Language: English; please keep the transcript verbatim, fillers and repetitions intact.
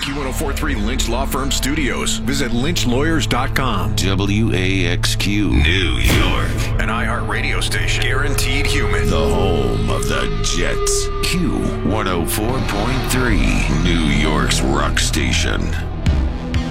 Q one oh four point three Lynch Law Firm Studios. Visit lynch lawyers dot com. W A X Q, New York. An iHeart radio station. Guaranteed human. The home of the Jets. Q one oh four point three, New York's rock station.